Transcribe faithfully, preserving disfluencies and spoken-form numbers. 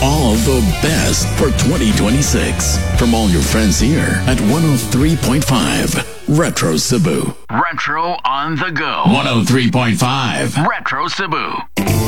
all the best for twenty twenty-six from all your friends here at one oh three point five Retro Cebu. Retro on the go. one oh three point five Retro Cebu.